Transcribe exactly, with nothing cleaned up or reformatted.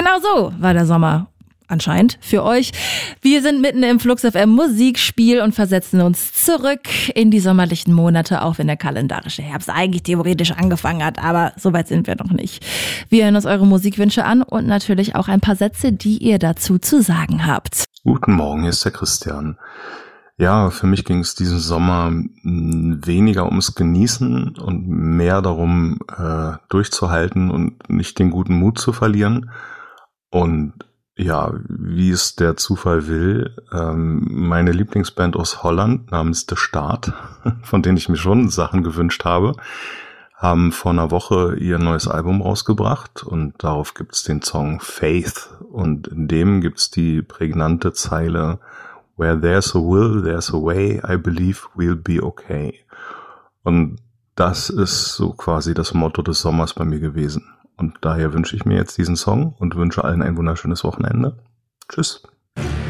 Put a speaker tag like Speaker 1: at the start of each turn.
Speaker 1: Genau so war der Sommer. Anscheinend für euch. Wir sind mitten im Flux F M Musikspiel und versetzen uns zurück in die sommerlichen Monate, auch wenn der kalendarische Herbst eigentlich theoretisch angefangen hat, aber so weit sind wir noch nicht. Wir hören uns eure Musikwünsche an und natürlich auch ein paar Sätze, die ihr dazu zu sagen habt.
Speaker 2: Guten Morgen, hier ist der Christian. Ja, für mich ging es diesen Sommer weniger ums Genießen und mehr darum, äh, durchzuhalten und nicht den guten Mut zu verlieren. Und ja, wie es der Zufall will, ähm, meine Lieblingsband aus Holland namens The Start, von denen ich mir schon Sachen gewünscht habe, haben vor einer Woche ihr neues Album rausgebracht und darauf gibt's den Song Faith und in dem gibt's die prägnante Zeile Where there's a will, there's a way, I believe we'll be okay. Und das ist so quasi das Motto des Sommers bei mir gewesen. Und daher wünsche ich mir jetzt diesen Song und wünsche allen ein wunderschönes Wochenende. Tschüss.